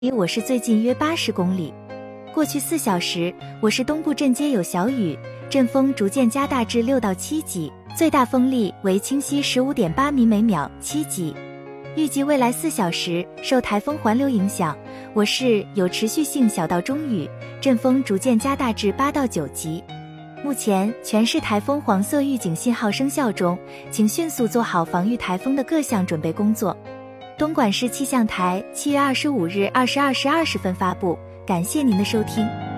我市最近约80公里。过去4小时，我市东部阵街有小雨，阵风逐渐加大至6到7级，最大风力为清晰 15.8 米每秒，7级。预计未来4小时，受台风环流影响，我市有持续性小到中雨，阵风逐渐加大至8到9级。目前全市台风黄色预警信号生效中，请迅速做好防御台风的各项准备工作。东莞市气象台7月25日22时20分发布，感谢您的收听。